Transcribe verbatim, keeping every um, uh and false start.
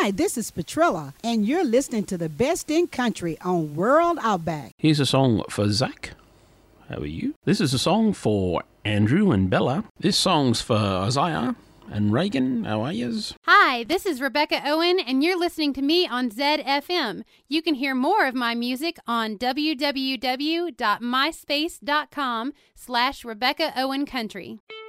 Hi, this is Petrilla, and you're listening to the best in country on World Outback. Here's a song for Zach. How are you? This is a song for Andrew and Bella. This song's for Isaiah and Reagan. How are yous? Hi, this is Rebecca Owen, and you're listening to me on Zed F M. You can hear more of my music on www.myspace.com slash Rebecca Owen Country.